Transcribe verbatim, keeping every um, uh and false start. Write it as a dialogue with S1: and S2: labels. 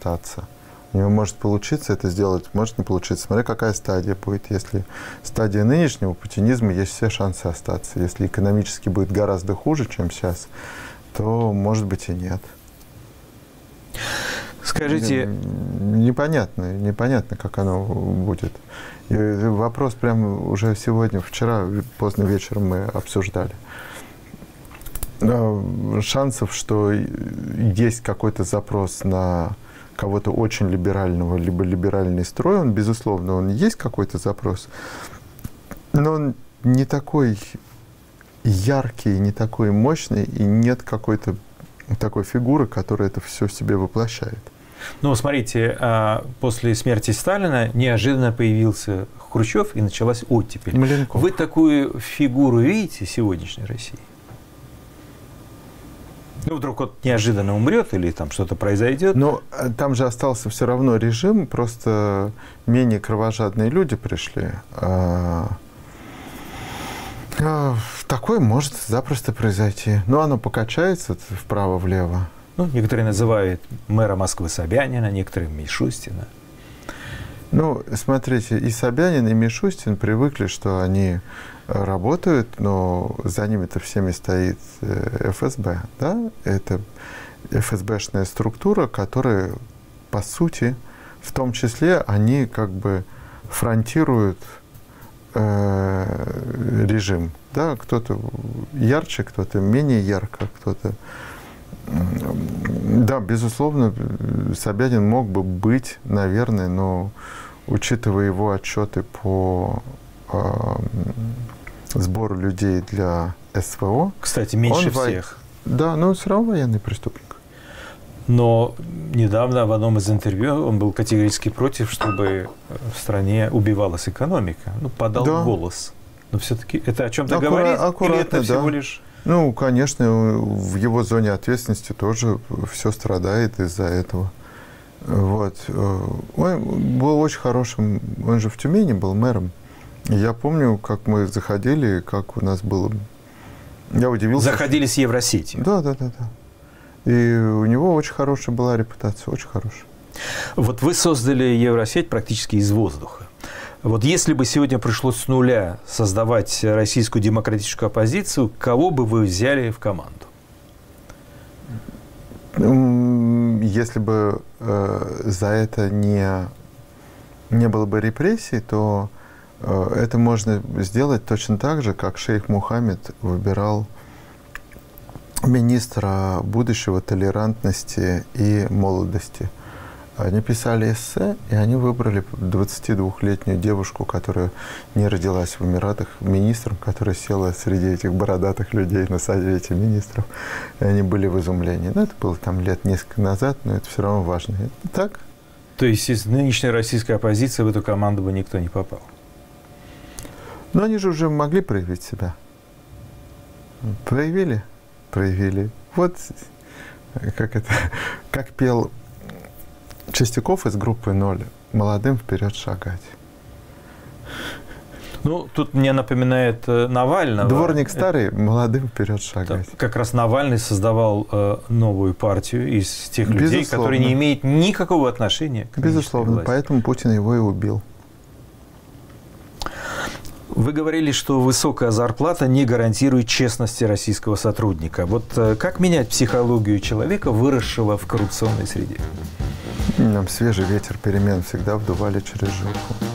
S1: остаться. У него может получиться это сделать, может не получиться. Смотри, какая стадия будет. Если стадия нынешнего путинизма, есть все шансы остаться. Если экономически будет гораздо хуже, чем сейчас, то, может быть, и нет.
S2: Скажите...
S1: Непонятно, непонятно, как оно будет. И вопрос прямо уже сегодня, вчера, поздно вечером мы обсуждали. Шансов, что есть какой-то запрос на кого-то очень либерального, либо либеральный строй, он, безусловно, он есть какой-то запрос, но он не такой яркий, не такой мощный, и нет какой-то такой фигуры, которая это все в себе воплощает.
S2: Ну, смотрите, после смерти Сталина неожиданно появился Хрущев, и началась оттепель.
S1: Маленков.
S2: Вы такую фигуру видите в сегодняшней России? Ну, вдруг вот неожиданно умрет или там что-то произойдет.
S1: Но там же остался все равно режим, просто менее кровожадные люди пришли. А, а, такое может запросто произойти. Но оно покачается вправо-влево.
S2: Ну, некоторые называют мэра Москвы Собянина, некоторые Мишустина.
S1: Ну, смотрите, и Собянин, и Мишустин привыкли, что они работают, но за ними-то всеми стоит эф эс бэ, да? Это эф эс бэшная структура, которая, по сути, в том числе, они как бы фронтируют э, режим, да? Кто-то ярче, кто-то менее ярко, кто-то... Да, безусловно, Собянин мог бы быть, наверное, но учитывая его отчеты по э, сбору людей для эс вэ о...
S2: Кстати, меньше
S1: он
S2: всех.
S1: Во... Да, но все равно военный преступник.
S2: Но недавно в одном из интервью он был категорически против, чтобы в стране убивалась экономика. Ну, подал
S1: да.
S2: голос. Но все-таки это о чем-то
S1: Аккура...
S2: говорит?
S1: Аккуратно,
S2: или это всего
S1: да.
S2: лишь...
S1: Ну, конечно, в его зоне ответственности тоже все страдает из-за этого. Вот. Он был очень хорошим, он же в Тюмени был мэром. Я помню, как мы заходили, как у нас было... Я удивился.
S2: Заходили с Евросетью.
S1: Да, да, да, да. И у него очень хорошая была репутация, очень хорошая.
S2: Вот вы создали Евросеть практически из воздуха. Вот если бы сегодня пришлось с нуля создавать российскую демократическую оппозицию, кого бы вы взяли в команду?
S1: Если бы э, за это не, не было бы репрессий, то э, это можно сделать точно так же, как шейх Мухаммед выбирал министра будущего толерантности и молодости. Они писали эссе, и они выбрали двадцатидвухлетнюю девушку, которая не родилась в Эмиратах, министром, которая села среди этих бородатых людей на совете министров. И они были в изумлении. Ну, это было там лет несколько назад, но это все равно важно. Это так?
S2: То есть из нынешней российской оппозиции в эту команду бы никто не попал?
S1: Но они же уже могли проявить себя. Проявили? Проявили. Вот как это, как пел Чистяков из группы «Ноль». Молодым вперед шагать.
S2: Ну, тут мне напоминает Навального.
S1: Дворник старый, молодым вперед шагать.
S2: Как раз Навальный создавал э, новую партию из тех людей,
S1: Безусловно.
S2: которые не имеют никакого отношения к
S1: Безусловно,
S2: власти.
S1: поэтому Путин его и убил.
S2: Вы говорили, что высокая зарплата не гарантирует честности российского сотрудника. Вот э, как менять психологию человека, выросшего в коррупционной среде?
S1: Нам свежий ветер перемен всегда вдували через жопу.